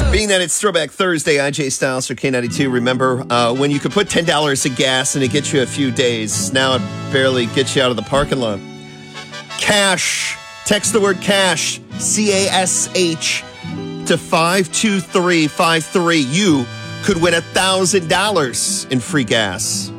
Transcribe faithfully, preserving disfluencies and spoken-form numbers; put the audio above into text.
Being that it's Throwback Thursday, I J Styles for K ninety-two. Remember uh, when you could put ten dollars in gas and it gets you a few days? Now it barely gets you out of the parking lot. Cash. Text the word cash, C A S H, to five two three five three. You could win one thousand dollars in free gas.